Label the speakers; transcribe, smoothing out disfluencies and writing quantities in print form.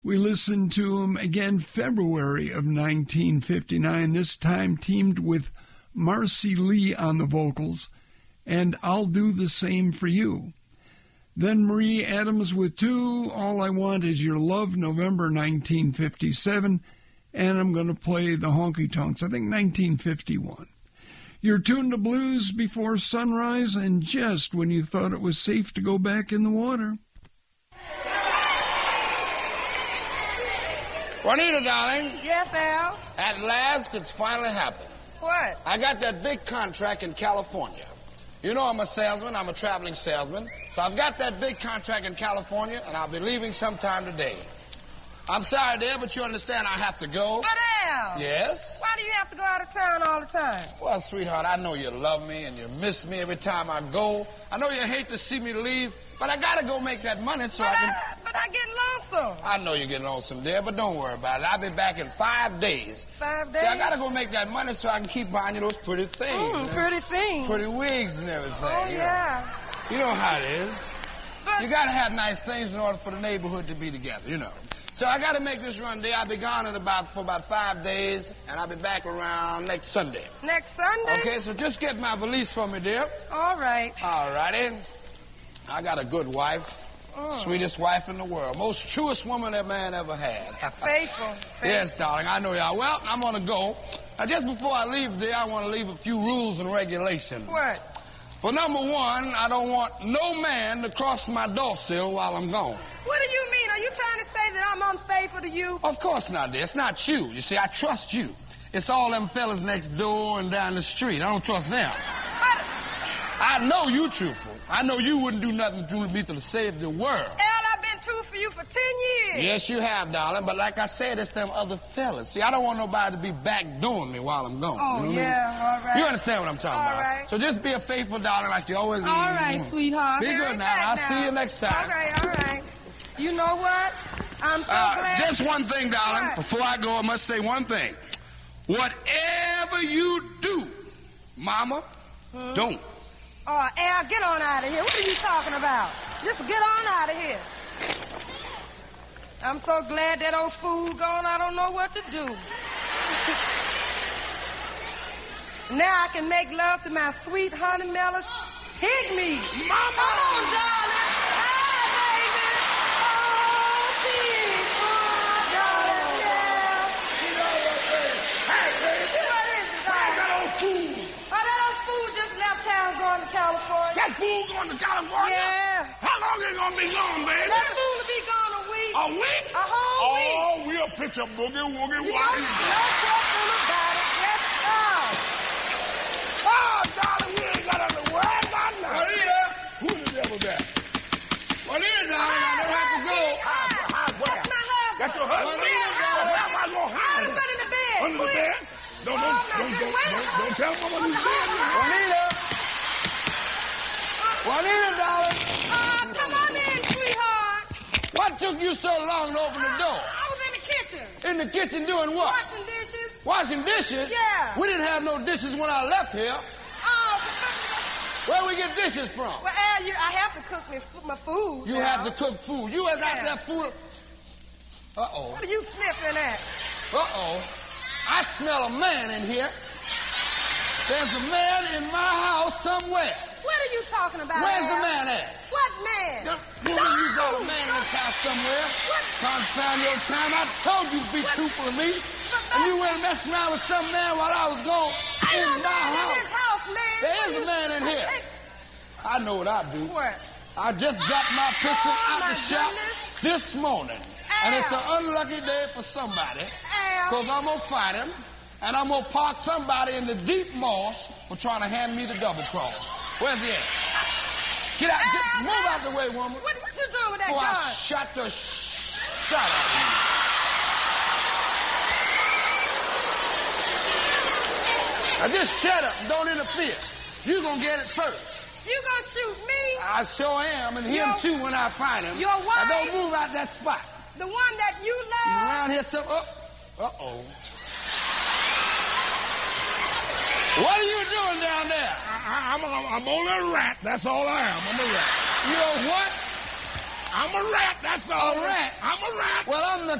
Speaker 1: We listened to him again February of 1959, this time teamed with Marcy Lee on the vocals, and I'll Do the Same for You. Then Marie Adams with Two, All I Want Is Your Love, November 1957, and I'm going to play the Honky Tonks, I think 1951. You're tuned to Blues Before Sunrise, and just when you thought it was safe to go back in the water.
Speaker 2: Juanita, darling.
Speaker 3: Yes, Al?
Speaker 2: At last, it's finally happened.
Speaker 3: What?
Speaker 2: I got that big contract in California. You know I'm a salesman. I'm a traveling salesman. So I've got that big contract in California, and I'll be leaving sometime today. I'm sorry, dear, but you understand I have to go.
Speaker 3: But, Al.
Speaker 2: Yes?
Speaker 3: Why do you have to go out of town all the time?
Speaker 2: Well, sweetheart, I know you love me and you miss me every time I go. I know you hate to see me leave, but I got to go make that money so I can...
Speaker 3: But I get lonesome.
Speaker 2: I know you get lonesome, dear, but don't worry about it. I'll be back in 5 days.
Speaker 3: 5 days?
Speaker 2: See, I got to go make that money so I can keep buying you those pretty things.
Speaker 3: Pretty things.
Speaker 2: Pretty wigs and everything.
Speaker 3: Oh, yeah.
Speaker 2: You know how it is.
Speaker 3: But...
Speaker 2: You got to have nice things in order for the neighborhood to be together, you know. So I got to make this run, dear. I'll be gone for about 5 days, and I'll be back around next Sunday.
Speaker 3: Next Sunday?
Speaker 2: Okay, so just get my valise for me, dear.
Speaker 3: All right.
Speaker 2: All righty. I got a good wife. Sweetest wife in the world. Most truest woman that man ever had.
Speaker 3: Faithful.
Speaker 2: Yes, darling, I know you are. Well, I'm going to go. Now, just before I leave, dear, I want to leave a few rules and regulations.
Speaker 3: What?
Speaker 2: For number one, I don't want no man to cross my doorsill while I'm gone.
Speaker 3: What do you mean? Are you trying to say that I'm unfaithful to you?
Speaker 2: Of course not, dear. It's not you. You see, I trust you. It's all them fellas next door and down the street. I don't trust them.
Speaker 3: But...
Speaker 2: I know you truthful. I know you wouldn't do nothing to me to save the world.
Speaker 3: Al, I've been true for you for 10 years.
Speaker 2: Yes, you have, darling. But like I said, it's them other fellas. See, I don't want nobody to be backdooring me while I'm gone.
Speaker 3: Oh,
Speaker 2: you know
Speaker 3: all right.
Speaker 2: You understand what I'm talking about?
Speaker 3: All right.
Speaker 2: So just be a faithful darling like you always
Speaker 3: All right, sweetheart.
Speaker 2: Be good now. I'll see you next time.
Speaker 3: Okay, all right. You know what? I'm so glad.
Speaker 2: Just one thing, darling.
Speaker 3: What?
Speaker 2: Before I go, I must say one thing. Whatever you do, Mama, don't.
Speaker 3: Oh, Al, get on out of here. What are you talking about? Just get on out of here. I'm so glad that old fool gone. I don't know what to do. Now I can make love to my sweet honey melon pygmy.
Speaker 2: Mama!
Speaker 3: Come on, darling. Hi, baby. Oh, pig. Oh, darling, yeah.
Speaker 2: You know what, baby? Hey, baby.
Speaker 3: What is it, darling?
Speaker 2: That old fool.
Speaker 3: Oh, that old fool just left town going to California.
Speaker 2: That fool going to California?
Speaker 3: Yeah.
Speaker 2: How long is he going to be gone, baby?
Speaker 3: That fool will be gone a week.
Speaker 2: A week?
Speaker 3: A whole week.
Speaker 2: Oh, we'll pitch a boogie-woogie
Speaker 3: You
Speaker 2: while
Speaker 3: know,
Speaker 2: he's
Speaker 3: no
Speaker 2: gone.
Speaker 3: question about it. Yes, sir.
Speaker 2: Oh, darling, we ain't got nothing to worry about now. Juanita! Who's the devil there? Juanita, darling, I don't have to go.
Speaker 3: That's my husband.
Speaker 2: That's your husband?
Speaker 3: Juanita,
Speaker 2: Where am I going to hide him?
Speaker 3: Put in the bed.
Speaker 2: Under the
Speaker 3: quick.
Speaker 2: bed? Don't tell Mama you said that. Juanita! Juanita, darling!
Speaker 3: Come on in, sweetheart.
Speaker 2: What took you so long to open the door?
Speaker 3: I was in the kitchen.
Speaker 2: In the kitchen doing what?
Speaker 3: Washing dishes.
Speaker 2: Washing dishes?
Speaker 3: Yeah.
Speaker 2: We didn't have no dishes when I left here.
Speaker 3: Oh,
Speaker 2: Where we get dishes from?
Speaker 3: well, Al, I have to cook my food.
Speaker 2: You
Speaker 3: now.
Speaker 2: have to cook food. You was out
Speaker 3: Yeah.
Speaker 2: there food. Uh-oh.
Speaker 3: What are you sniffing at?
Speaker 2: Uh-oh. I smell a man in here. There's a man in my house somewhere.
Speaker 3: What are you talking about,
Speaker 2: Where's
Speaker 3: Al?
Speaker 2: the man at?
Speaker 3: What man?
Speaker 2: You got a man in this house somewhere.
Speaker 3: What?
Speaker 2: Confound your time. I told you to be truthful to me. And you went messing around with some man while I was gone
Speaker 3: Ain't no
Speaker 2: in my
Speaker 3: man in
Speaker 2: house.
Speaker 3: this house, man.
Speaker 2: There is a man in here. I know what I do.
Speaker 3: What?
Speaker 2: I just got my pistol
Speaker 3: Oh,
Speaker 2: out
Speaker 3: my
Speaker 2: the shop
Speaker 3: goodness.
Speaker 2: this morning. And it's an
Speaker 3: Al.
Speaker 2: unlucky day for somebody.
Speaker 3: Al.
Speaker 2: Because I'm going to fight him. And I'm going to park somebody in the deep moss for trying to hand me the double cross. Where's he at? Get out.
Speaker 3: Al,
Speaker 2: Move out the way, woman.
Speaker 3: What you doing with that
Speaker 2: Before I
Speaker 3: gun?
Speaker 2: shot the shot out of you. Now just shut up and don't interfere. You're going to get it first.
Speaker 3: You gonna shoot me?
Speaker 2: I sure am, and him too when I find him.
Speaker 3: Your wife?
Speaker 2: Now don't move out that spot.
Speaker 3: The one that you
Speaker 2: You
Speaker 3: love?
Speaker 2: around here some... Uh-oh. What are you doing down there?
Speaker 4: I'm only a rat. That's all I am. I'm a rat.
Speaker 2: You're what? I'm a rat, that's all.
Speaker 4: A rat?
Speaker 2: I'm a rat.
Speaker 4: Well, I'm the